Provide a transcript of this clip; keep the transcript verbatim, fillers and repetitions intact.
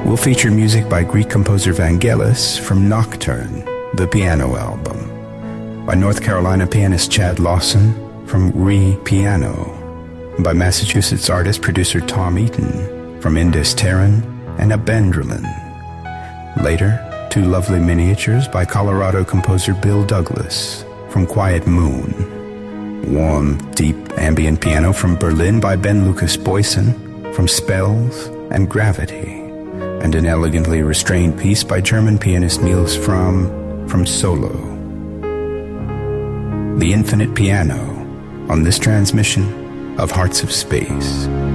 We'll feature music by Greek composer Vangelis from Nocturne, the piano album, by North Carolina pianist Chad Lawson from Re Piano, by Massachusetts artist-producer Tom Eaton from Indus Terran and Abendrelin. Later, two lovely miniatures by Colorado composer Bill Douglas from Quiet Moon. Warm, deep ambient piano from Berlin by Ben Lucas Boysen from Spells and Gravity. And an elegantly restrained piece by German pianist Niels Fromm from Solo. The Infinite Piano on this transmission of Hearts of Space.